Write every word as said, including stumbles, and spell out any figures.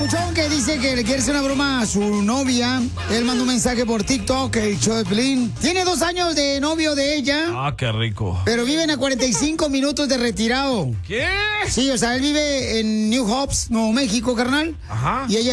papuchón que dice que le quiere hacer una broma a su novia. Él mandó un mensaje por TikTok, el show de Piolín. Tiene dos años de novio de ella. Ah, qué rico. Pero viven a cuarenta y cinco minutos de retirado. ¿Qué? Sí, o sea, él vive en New Hope, Nuevo México, carnal. Ajá. Y ella